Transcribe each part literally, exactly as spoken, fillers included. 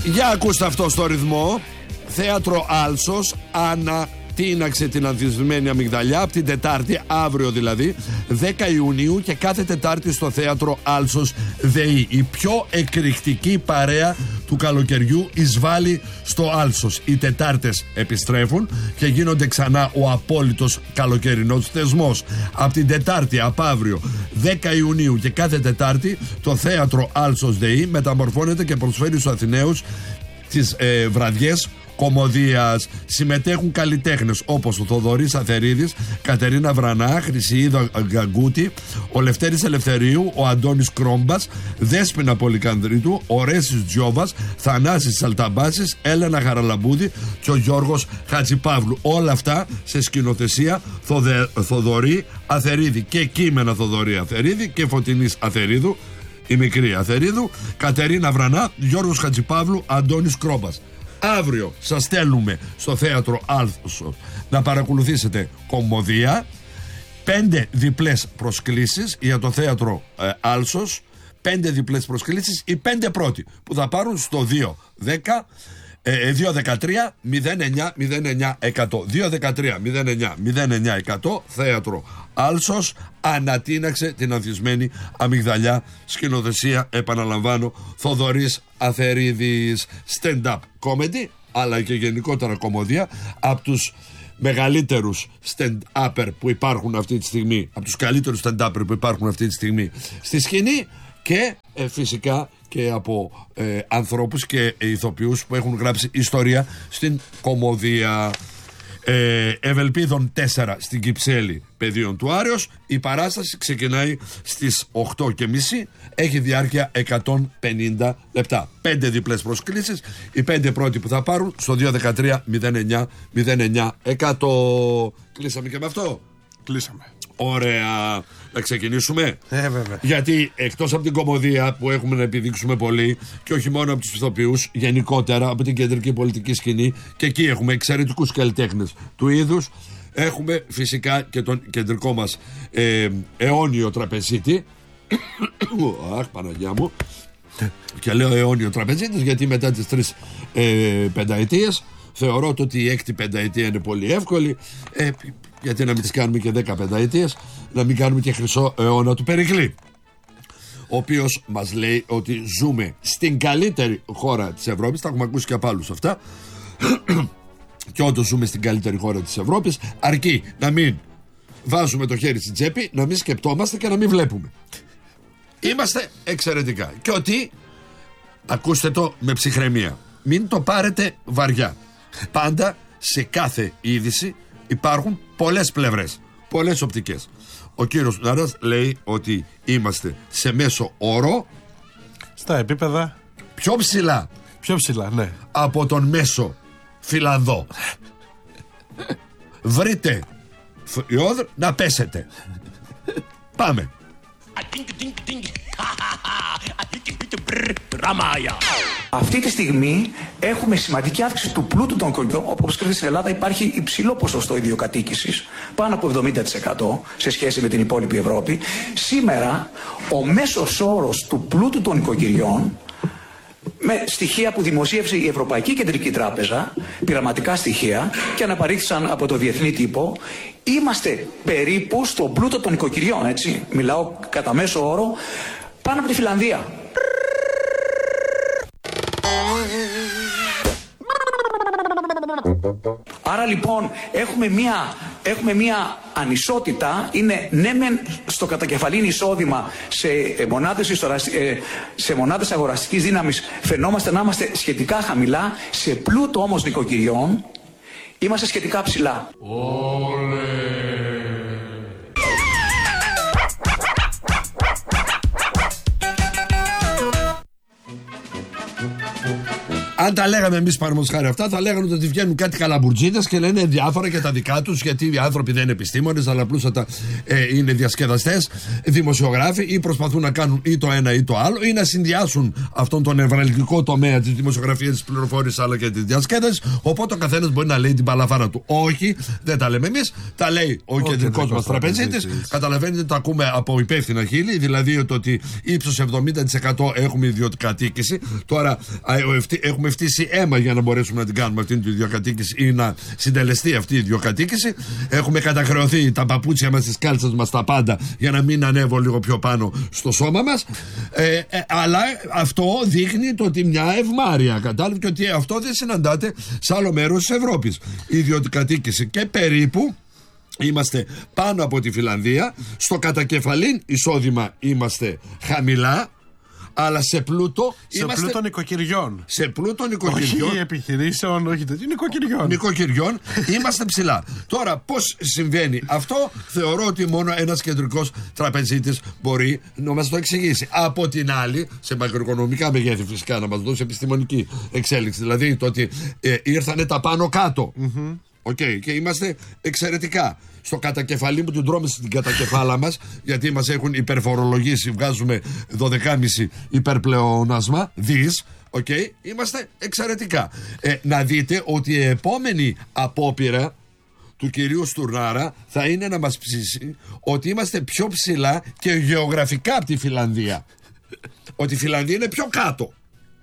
Για ακούστε αυτό στο ρυθμό. Θέατρο Άλσος ανατείναξε την ανθισμένη αμυγδαλιά από την Τετάρτη, αύριο δηλαδή, δέκα Ιουνίου, και κάθε Τετάρτη στο Θέατρο Άλσος ΔΕΗ. Η πιο εκρηκτική παρέα του καλοκαιριού εισβάλλει στο Άλσος. Οι Τετάρτες επιστρέφουν και γίνονται ξανά ο απόλυτος καλοκαιρινός θεσμός. Από την Τετάρτη, από αύριο, δέκα Ιουνίου και κάθε Τετάρτη, το Θέατρο Άλσος ΔΕΗ μεταμορφώνεται και προσφέρει στους Αθηναίους τις ε, βραδιές κωμωδίας. Συμμετέχουν καλλιτέχνες όπως ο Θοδωρής Αθερίδης, Κατερίνα Βρανά, Χρυσιίδα Γκαγκούτη, ο Λευτέρης Ελευθερίου, ο Αντώνης Κρόμπας, Δέσποινα Πολυκανδρίτου, ο Ρέσης Τζιόβας, Θανάσης Σαλταμπάσης, Έλενα Χαραλαμπούδη και ο Γιώργος Χατζηπαύλου. Όλα αυτά σε σκηνοθεσία Θοδε, Θοδωρή Αθερίδη και κείμενα Θοδωρή Αθερίδη και Φωτεινής Αθερίδου, η μικρή Αθερίδου, Κατερίνα Βρανά, Γιώργος Χατζηπαύλου, Αντώνης Κρόμπας. Αύριο σας στέλνουμε στο Θέατρο Άλσος να παρακολουθήσετε κωμωδία. Πέντε διπλές προσκλήσεις για το Θέατρο ε, Άλσος. Πέντε διπλές προσκλήσεις. Οι πέντε πρώτοι που θα πάρουν στο δύο δέκα δύο δεκατρία μηδέν εννιά μηδέν εννιά εκατό. δύο δεκατρία μηδέν εννιά μηδέν εννιά εκατό. Θέατρο Άλσος ανατείναξε την ανθισμένη αμυγδαλιά. Σκηνοθεσία, επαναλαμβάνω, Θοδωρής Αθερίδης. Stand-up comedy, αλλά και γενικότερα κωμωδία, από τους μεγαλύτερους stand-upper που υπάρχουν αυτή τη στιγμή, από τους καλύτερους stand-upper που υπάρχουν αυτή τη στιγμή στη σκηνή, και ε, φυσικά και από ε, ανθρώπους και ε, ηθοποιούς που έχουν γράψει ιστορία στην κωμωδία. ε, Ευελπίδων τέσσερα στην Κυψέλη, Πεδίων του Άρεως. Η παράσταση ξεκινάει στις οκτώ και μισή, έχει διάρκεια εκατόν πενήντα λεπτά. Πέντε διπλές προσκλήσεις. Οι πέντε πρώτοι που θα πάρουν στο δύο δεκατρία μηδέν εννιά μηδέν εννιά εκατό. Κλείσαμε και με αυτό. Κλείσαμε. Ωραία. Να ξεκινήσουμε. Ε, βέβαια. Γιατί εκτός από την κωμωδία που έχουμε να επιδείξουμε πολύ, και όχι μόνο από τους ηθοποιούς, γενικότερα από την κεντρική πολιτική σκηνή, και εκεί έχουμε εξαιρετικούς καλλιτέχνες του είδους, έχουμε φυσικά και τον κεντρικό μας ε, αιώνιο τραπεζίτη. Αχ, Παναγιά μου. Και λέω αιώνιο τραπεζίτης γιατί μετά τις τρεις ε, πενταετίες θεωρώ ότι η έκτη πενταετία είναι πολύ εύκολη. ε, Γιατί να μην τις κάνουμε και δέκα πενταετίες, να μην κάνουμε και χρυσό αιώνα του Περικλή, ο οποίος μας λέει ότι ζούμε στην καλύτερη χώρα της Ευρώπης. Τα έχουμε ακούσει και από άλλους αυτά. Και όντως ζούμε στην καλύτερη χώρα της Ευρώπης, αρκεί να μην βάζουμε το χέρι στην τσέπη, να μην σκεπτόμαστε και να μην βλέπουμε. Είμαστε εξαιρετικά. Και ότι, ακούστε το με ψυχραιμία, μην το πάρετε βαριά. Πάντα σε κάθε είδηση υπάρχουν πολλές πλευρές, πολλές οπτικές. Ο κύριος Νάρας λέει ότι είμαστε σε μέσο όρο στα επίπεδα πιο ψηλά, πιο ψηλά, ναι, από τον μέσο Φιλανδό. Βρείτε φιόδρ να πέσετε. Πάμε. Αυτή τη στιγμή έχουμε σημαντική αύξηση του πλούτου των οικογενειών. Όπως ξέρετε, στην Ελλάδα υπάρχει υψηλό ποσοστό ιδιοκατοίκησης, πάνω από εβδομήντα τοις εκατό σε σχέση με την υπόλοιπη Ευρώπη. Σήμερα, ο μέσος όρος του πλούτου των οικογενειών, με στοιχεία που δημοσίευσε η Ευρωπαϊκή Κεντρική Τράπεζα, πειραματικά στοιχεία και αναπαρήχθησαν από το Διεθνή Τύπο, είμαστε περίπου στον πλούτο των οικογενειών, έτσι. Μιλάω κατά μέσο όρο πάνω από τη Φιλανδία. Άρα λοιπόν έχουμε μία, έχουμε μία ανισότητα, είναι ναι μεν στο κατακεφαλήν εισόδημα σε μονάδες, σε μονάδες αγοραστικής δύναμης φαινόμαστε να είμαστε σχετικά χαμηλά, σε πλούτο όμως νοικοκυριών είμαστε σχετικά ψηλά. Αν τα λέγαμε εμείς παραδείγματος χάρη αυτά, θα λέγανε ότι βγαίνουν κάτι καλαμπουρτζίδες και λένε διάφορα για τα δικά τους, γιατί οι άνθρωποι δεν είναι επιστήμονες, αλλά απλούστατα ε, είναι διασκεδαστές, δημοσιογράφοι, ή προσπαθούν να κάνουν ή το ένα ή το άλλο, ή να συνδυάσουν αυτόν τον νευραλγικό τομέα της δημοσιογραφίας, της πληροφόρησης, αλλά και της διασκέδασης. Οπότε ο καθένας μπορεί να λέει την παλαφάρα του. Όχι, δεν τα λέμε εμείς, τα λέει ο, ο κεντρικός μας τραπεζίτης. Καταλαβαίνετε, το ακούμε από υπεύθυνα χείλη, δηλαδή ότι ύψος εβδομήντα τοις εκατό έχουμε ιδιωτικατοίκηση. Τώρα έχουμε φτύσει αίμα για να μπορέσουμε να την κάνουμε αυτή την ιδιοκατοίκηση ή να συντελεστεί αυτή η ιδιοκατοίκηση. Έχουμε καταχρεωθεί τα παπούτσια μας, τις κάλτσες μας, τα πάντα για να μην ανέβω λίγο πιο πάνω στο σώμα μας. Ε, ε, αλλά αυτό δείχνει το ότι μια ευμάρεια, κατάλαβε, και ότι αυτό δεν συναντάται σε άλλο μέρος της Ευρώπης. Η ιδιοκατοίκηση και περίπου είμαστε πάνω από τη Φιλανδία. Στο κατακεφαλήν εισόδημα είμαστε χαμηλά, αλλά σε πλούτο σε είμαστε... πλούτο νοικοκυριών. Σε πλούτο νοικοκυριών. Όχι επιχειρήσεων, όχι τέτοιο. Νοικοκυριών. Νοικοκυριών είμαστε ψηλά. Τώρα, πώς συμβαίνει αυτό, θεωρώ ότι μόνο ένας κεντρικός τραπεζίτης μπορεί να μας το εξηγήσει. Από την άλλη, σε μακροοικονομικά μεγέθη φυσικά, να μας δώσει επιστημονική εξέλιξη. Δηλαδή το ότι ε, ήρθανε τα πάνω κάτω. Mm-hmm. Okay, και είμαστε εξαιρετικά. Στο κατακεφαλή που την τρώμε στην κατακεφάλα μας, γιατί μας έχουν υπερφορολογήσει, βγάζουμε δώδεκα κόμμα πέντε υπερπλεονάσμα, δις. Okay, είμαστε εξαιρετικά. Ε, να δείτε ότι η επόμενη απόπειρα του κυρίου Στουρνάρα θα είναι να μας ψήσει ότι είμαστε πιο ψηλά και γεωγραφικά από τη Φιλανδία. Ότι η Φιλανδία είναι πιο κάτω.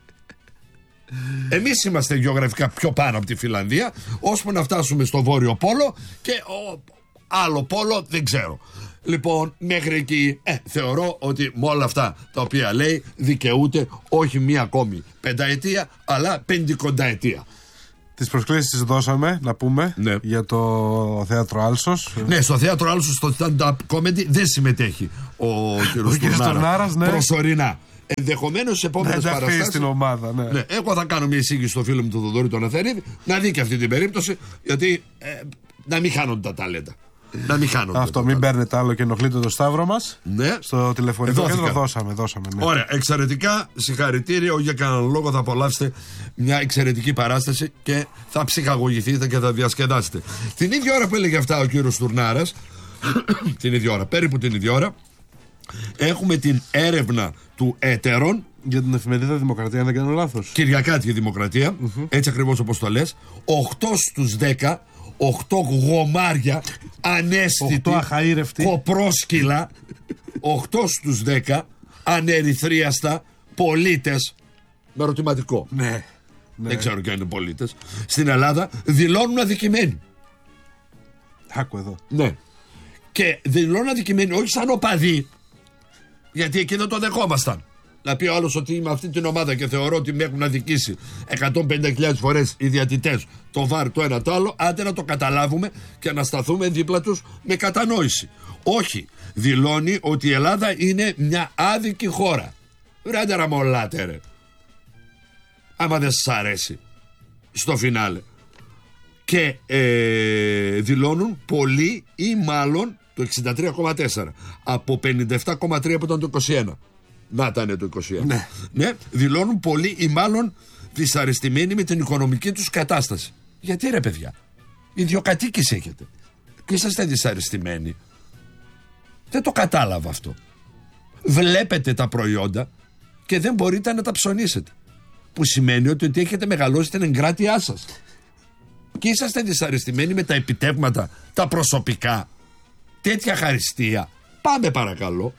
Εμείς είμαστε γεωγραφικά πιο πάνω από τη Φιλανδία, ώσπου να φτάσουμε στο Βόρειο Πόλο και ο άλλο πόλο δεν ξέρω. Λοιπόν, μέχρι εκεί ε, θεωρώ ότι με όλα αυτά τα οποία λέει δικαιούται όχι μία ακόμη πενταετία, αλλά πεντηκονταετία. Τις προσκλήσεις τις δώσαμε, να πούμε, ναι, για το θέατρο Άλσος. Ναι, στο θέατρο Άλσος, στο stand-up comedy δεν συμμετέχει ο κ. Στουρνάρας, ναι, προσωρινά. Ενδεχομένως σε επόμενες ναι, παραστάσεις. Στην ομάδα, ναι. Ναι, εγώ θα κάνω μια εισήγηση στο φίλο μου τον Θοδωρή τον Αθερίδη να δει και αυτή την περίπτωση, γιατί ε, να μην χάνονται τα ταλέντα. Να μην χάνονται. Αυτό, μην παίρνετε άλλο και ενοχλείτε το Σταύρο μας. Ναι. Στο τηλεφωνικό κέντρο δώσαμε. δώσαμε ναι. Ωραία, εξαιρετικά. Συγχαρητήρια. Για κανέναν λόγο θα απολαύσετε μια εξαιρετική παράσταση και θα ψυχαγωγηθείτε και θα διασκεδάσετε. Την ίδια ώρα που έλεγε αυτά ο κύριος Στουρνάρας, την ίδια ώρα, περίπου την ίδια ώρα, έχουμε την έρευνα του Έτερον για την εφημερίδα Δημοκρατία, αν δεν κάνω λάθος. Κυριακάτικη Δημοκρατία, mm-hmm. έτσι ακριβώς όπως το λες. οκτώ στους δέκα, οκτώ γομάρια ανέστητοι, κοπρόσκυλα, οκτώ στους δέκα ανερυθρίαστα πολίτες με ερωτηματικό. Ναι, ναι. Δεν ξέρω και αν είναι πολίτες. Στην Ελλάδα δηλώνουν αδικημένοι. Άκου εδώ. Ναι. Και δηλώνουν αδικημένοι όχι σαν οπαδοί, γιατί εκεί δεν το δεχόμασταν. Να πει ο άλλος ότι είμαι αυτή την ομάδα και θεωρώ ότι με έχουν αδικήσει εκατόν πενήντα χιλιάδες φορές οι διαιτητές, το βαρ, το ένα το άλλο. Άντε να το καταλάβουμε και να σταθούμε δίπλα τους με κατανόηση. Όχι, δηλώνει ότι η Ελλάδα είναι μια άδικη χώρα. Ρε άντε ραμολάτε ρε, άμα δεν σας αρέσει στο φινάλε. Και ε, δηλώνουν πολύ ή μάλλον το εξήντα τρία κόμμα τέσσερα από πενήντα επτά κόμμα τρία που ήταν το είκοσι ένα. Να ήταν το είκοσι ένα. Ναι. Ναι, δηλώνουν πολύ ή μάλλον δυσαρεστημένοι με την οικονομική τους κατάσταση. Γιατί ρε παιδιά, ιδιοκατοίκηση έχετε και είσαστε δυσαρεστημένοι. Δεν το κατάλαβα αυτό. Βλέπετε τα προϊόντα και δεν μπορείτε να τα ψωνίσετε, που σημαίνει ότι, ότι έχετε μεγαλώσει την εγκράτειά σας και είσαστε δυσαρεστημένοι με τα επιτεύγματα τα προσωπικά. Τέτοια χαριστία. Πάμε παρακαλώ.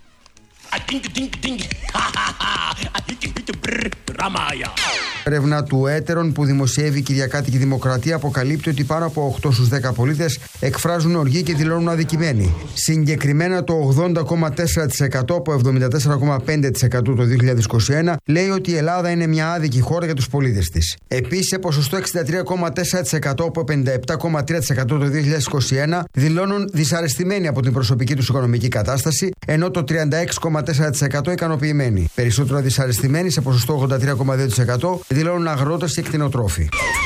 Έρευνα του Έτερον που δημοσιεύει η Κυριακάτικη Δημοκρατία αποκαλύπτει ότι πάνω από οκτώ στους δέκα πολίτες εκφράζουν οργή και δηλώνουν αδικημένοι. Συγκεκριμένα το ογδόντα κόμμα τέσσερα τοις εκατό από εβδομήντα τέσσερα κόμμα πέντε τοις εκατό το δύο χιλιάδες είκοσι ένα λέει ότι η Ελλάδα είναι μια άδικη χώρα για τους πολίτες της. Επίσης, σε ποσοστό εξήντα τρία κόμμα τέσσερα τοις εκατό από πενήντα επτά κόμμα τρία τοις εκατό το δύο χιλιάδες είκοσι ένα δηλώνουν δυσαρεστημένοι από την προσωπική τους οικονομική κατάσταση, ενώ το τριάντα έξι κόμμα τέσσερα τοις εκατό ικανοποιημένοι. Περισσότερο δυσαρεστημένοι, σε ποσοστό ογδόντα τρία κόμμα δύο τοις εκατό, δηλώνουν αγρότες και κτηνοτρόφοι.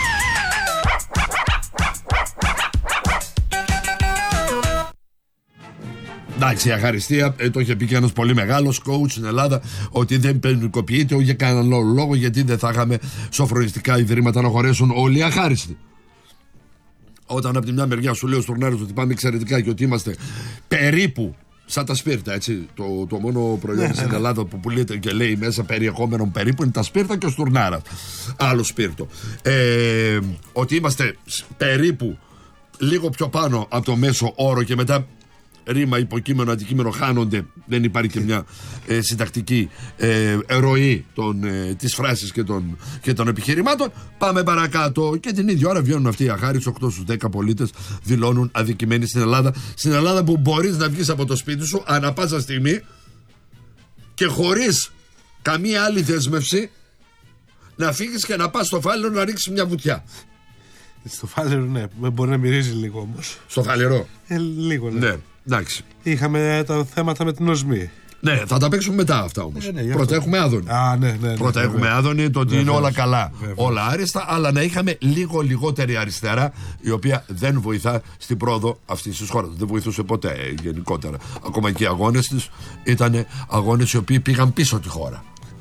Εντάξει, η αχαριστία ε, το είχε πει και ένας πολύ μεγάλος coach στην Ελλάδα, ότι δεν ποινικοποιείται όχι για κανέναν λόγο, γιατί δεν θα είχαμε σοφρονιστικά ιδρύματα να χωρέσουν όλοι οι αχάριστοι. Όταν από τη μια μεριά σου λέει ο Στουρνάρας ότι πάμε εξαιρετικά και ότι είμαστε περίπου σαν τα σπίρτα, έτσι. Το, το μόνο προϊόν στην Ελλάδα που πουλείται και λέει μέσα περιεχόμενο περίπου είναι τα σπίρτα και ο Στουρνάρας. Άλλο σπίρτο. Ε, ότι είμαστε περίπου λίγο πιο πάνω από το μέσο όρο και μετά ρήμα, υποκείμενο, αντικείμενο χάνονται. Δεν υπάρχει και μια ε, συντακτική ε, ροή των, ε, της φράσης και των, και των επιχειρημάτων. Πάμε παρακάτω και την ίδια ώρα βγαίνουν αυτοί οι αχάριστοι. οκτώ στους δέκα πολίτες δηλώνουν αδικημένοι στην Ελλάδα. Στην Ελλάδα που μπορείς να βγεις από το σπίτι σου ανά πάσα στιγμή και χωρίς καμία άλλη δέσμευση να φύγεις και να πας στο Φάλαιρο να ρίξεις μια βουτιά. Στο Φάλαιρο, ναι, μπορεί να μυρίζει λίγο όμως. Στο Φάλαιρο. Ε, λίγο, ναι. Ναι, εντάξει. Είχαμε τα θέματα με την οσμή. Ναι, θα τα παίξουμε μετά αυτά όμως. Ναι, ναι, Πρώτα έχουμε Άδωνη. Α, ναι, ναι, ναι, Πρώτα ναι, έχουμε βέβαια. Άδωνη, το ότι Βέβαια. είναι όλα καλά, Βέβαια. όλα άριστα, αλλά να είχαμε λίγο λιγότερη αριστερά, η οποία δεν βοηθά στην πρόοδο αυτή τη χώρα. Δεν βοηθούσε ποτέ ε, γενικότερα. Ακόμα και οι αγώνες της ήταν αγώνες οι οποίοι πήγαν πίσω τη χώρα.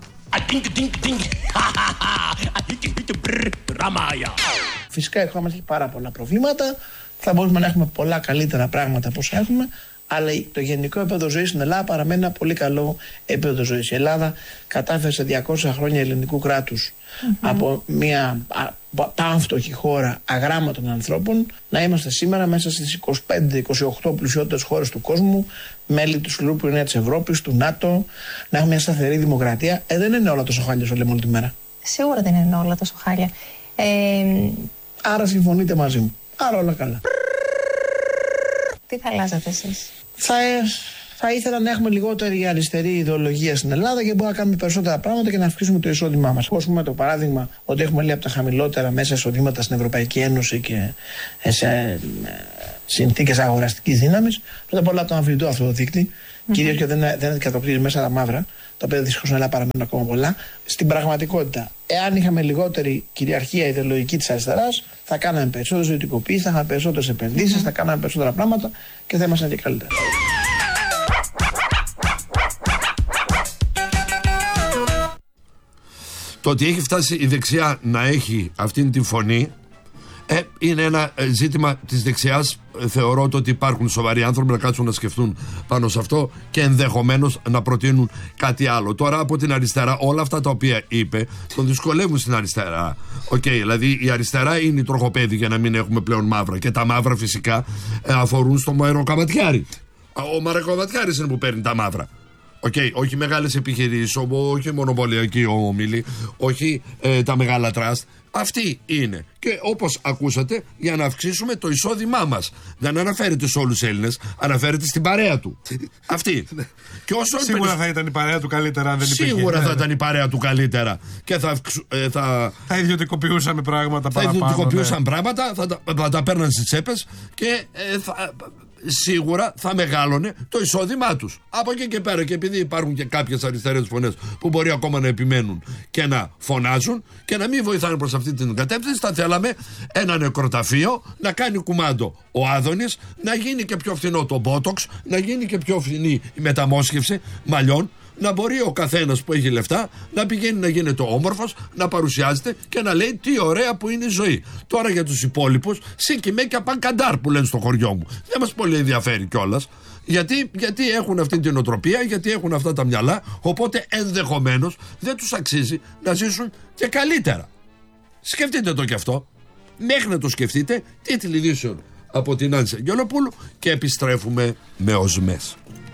Φυσικά η χώρα μας έχει πάρα πολλά προβλήματα. Θα μπορούσαμε να έχουμε πολλά καλύτερα πράγματα από όσα έχουμε, αλλά το γενικό επίπεδο ζωής στην Ελλάδα παραμένει ένα πολύ καλό επίπεδο ζωής. Η Ελλάδα κατάφερε σε διακόσια χρόνια ελληνικού κράτους mm-hmm. από μια πανφτωχή χώρα αγράμματων ανθρώπων να είμαστε σήμερα μέσα στις είκοσι πέντε είκοσι οκτώ πλουσιότερες χώρες του κόσμου, μέλη του Σλουρού που είναι της Ευρώπης, του ΝΑΤΟ, να έχουμε μια σταθερή δημοκρατία. Ε, δεν είναι όλα τόσο χάλια όσο λέμε όλη τη μέρα. Σίγουρα δεν είναι όλα τόσο χάλια. Ε... Άρα συμφωνείτε μαζί μου. Άρα όλα καλά. Τι θα αλλάζατε εσείς? Θα, θα ήθελα να έχουμε λιγότερη αριστερή ιδεολογία στην Ελλάδα και μπορούμε να κάνουμε περισσότερα πράγματα και να αυξήσουμε το εισόδημά μας. Όπως πούμε το παράδειγμα ότι έχουμε λέει από τα χαμηλότερα μέσα εισοδήματα στην Ευρωπαϊκή Ένωση και σε συνθήκες αγοραστικής δύναμης. Πρώτα απ' όλα από το αμφιλητό αυτό το δείκτη, mm-hmm. κυρίως και δεν, δεν αντικατοπτρίζει μέσα τα μαύρα, τα οποία δυστυχώς στην Ελλάδα παραμένουν ακόμα πολλά. Στην πραγματικότητα, εάν είχαμε λιγότερη κυριαρχία ιδεολογική της αριστεράς, θα κάναμε περισσότερες ιδιωτικοποίησεις, θα είχαμε περισσότερες επενδύσεις, mm-hmm. θα κάναμε περισσότερα πράγματα και θα ήμασταν και καλύτερα. Το ότι έχει φτάσει η δεξιά να έχει αυτήν τη φωνή ε, είναι ένα ζήτημα της δεξιάς. Θεωρώ το ότι υπάρχουν σοβαροί άνθρωποι να κάτσουν να σκεφτούν πάνω σε αυτό και ενδεχομένως να προτείνουν κάτι άλλο. Τώρα από την αριστερά όλα αυτά τα οποία είπε τον δυσκολεύουν στην αριστερά. Οκ, okay, δηλαδή η αριστερά είναι η τροχοπέδη για να μην έχουμε πλέον μαύρα και τα μαύρα φυσικά αφορούν στο Μαροκαματιάρη. Ο Μαροκαματιάρης είναι που παίρνει τα μαύρα. Okay, όχι μεγάλες επιχειρήσεις, όχι μονοπωλιακοί όμιλοι, όχι ε, τα μεγάλα τραστ. Αυτή είναι. Και όπως ακούσατε, για να αυξήσουμε το εισόδημά μας. Δεν αναφέρεται σε όλους τους Έλληνες, αναφέρεται στην παρέα του. Αυτή. Και όσο Σίγουρα περισ... θα ήταν η παρέα του καλύτερα αν δεν υπήρχε. Σίγουρα θα ήταν η παρέα του καλύτερα. Και θα, ε, θα... θα ιδιωτικοποιούσαμε πράγματα θα παραπάνω. Θα ιδιωτικοποιούσαν ναι. πράγματα, θα τα, θα τα παίρναν στις τσέπες και ε, θα... σίγουρα θα μεγάλωνε το εισόδημά τους. Από εκεί και πέρα, και επειδή υπάρχουν και κάποιες αριστερές φωνές που μπορεί ακόμα να επιμένουν και να φωνάζουν και να μην βοηθάνε προς αυτή την κατεύθυνση, θα θέλαμε ένα νεκροταφείο να κάνει κουμάντο ο Άδωνης, να γίνει και πιο φθηνό το μπότοξ, να γίνει και πιο φθηνή η μεταμόσχευση μαλλιών, να μπορεί ο καθένας που έχει λεφτά να πηγαίνει να γίνεται όμορφος, να παρουσιάζεται και να λέει τι ωραία που είναι η ζωή. Τώρα για τους υπόλοιπους, σήκημε και απανκαντάρ που λένε στο χωριό μου. Δεν μας πολύ ενδιαφέρει κιόλας. Γιατί, γιατί έχουν αυτή την οτροπία, γιατί έχουν αυτά τα μυαλά, οπότε ενδεχομένως δεν τους αξίζει να ζήσουν και καλύτερα. Σκεφτείτε το κι αυτό. Μέχρι να το σκεφτείτε, τίτλοι ειδήσεων από την Άνση Αγγελοπούλου και επιστρέφουμε με οσμές.